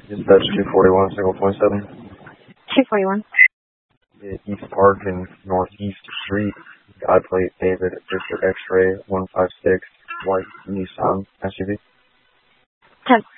Dispatch 241, single point 7. 241. East Park and Northeast Street. God plate David Victor X-ray 156, white Nissan SUV. 10.